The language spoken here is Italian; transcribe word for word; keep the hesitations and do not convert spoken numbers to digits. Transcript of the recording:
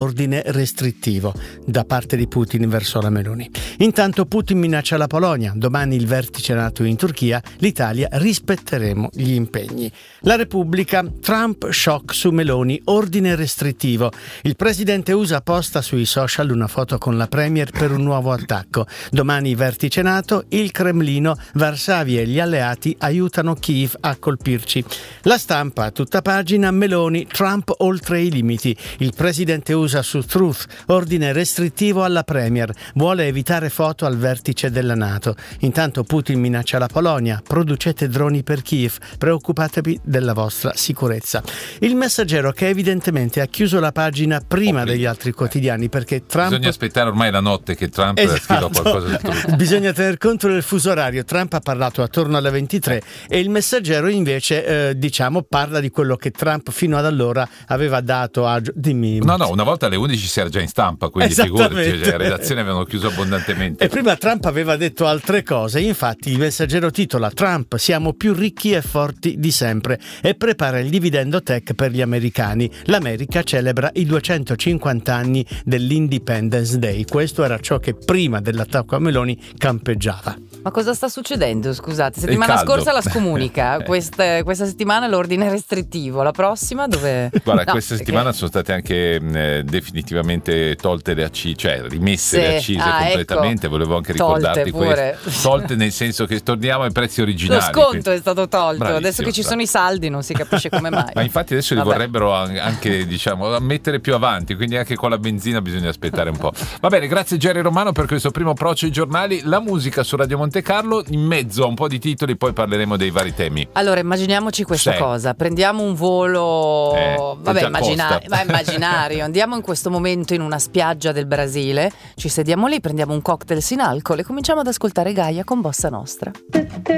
ordine restrittivo da parte di Putin verso la Meloni. Intanto Putin minaccia la Polonia, domani il vertice NATO in Turchia, l'Italia rispetteremo gli impegni. La Repubblica, Trump shock su Meloni, ordine restrittivo. Il presidente U S A posta sui social una foto con la premier per un nuovo attacco. Domani vertice NATO, il Cremlino, Varsavia e gli alleati aiutano Kiev a colpirci. La Stampa a tutta pagina, Meloni, Trump oltre i limiti. Il presidente U S A su Truth, ordine restrittivo alla premier, vuole evitare foto al vertice della NATO. Intanto Putin minaccia la Polonia, producete droni per Kiev, preoccupatevi della vostra sicurezza. Il Messaggero, che evidentemente ha chiuso la pagina prima degli altri quotidiani, perché Trump... Bisogna aspettare ormai la notte che Trump esatto. scriva qualcosa di Truth. Bisogna tener conto del fuso orario. Trump ha parlato attorno alle ventitré e il Messaggero invece eh, diciamo parla di quello che Trump fino ad allora aveva dato a... Dimmi. No, no, una volta alle undici si era già in stampa, quindi figurati, cioè, le redazioni avevano chiuso abbondantemente. E prima Trump aveva detto altre cose, infatti il Messaggero titola: Trump, siamo più ricchi e forti di sempre, e prepara il dividendo tech per gli americani. L'America celebra i duecentocinquanta anni dell'Independence Day. Questo era ciò che prima dell'attacco a Meloni campeggiava. Ma cosa sta succedendo? Scusate, settimana scorsa la scomunica, questa, questa settimana l'ordine restrittivo, la prossima dove... Guarda, no, questa perché... settimana sono state anche eh, definitivamente tolte le accise, cioè rimesse sì. le accise ah, completamente, ecco. volevo anche tolte ricordarti pure. questo. Tolte nel senso che torniamo ai prezzi originali. Lo sconto quindi... è stato tolto, Bravissimo, adesso che ci bravo. sono i saldi non si capisce come mai. Ma infatti adesso li Vabbè. vorrebbero anche, diciamo, mettere più avanti, quindi anche con la benzina bisogna aspettare un po'. Va bene, grazie Jerry Romano per questo primo approccio ai giornali. La musica su Radio Monte Carlo, in mezzo a un po' di titoli, poi parleremo dei vari temi. Allora, immaginiamoci questa Sì. cosa, prendiamo un volo Eh, vabbè, già immagina- costa. immaginario, andiamo in questo momento in una spiaggia del Brasile, ci sediamo lì, prendiamo un cocktail sin alcol e cominciamo ad ascoltare Gaia con Bossa Nostra.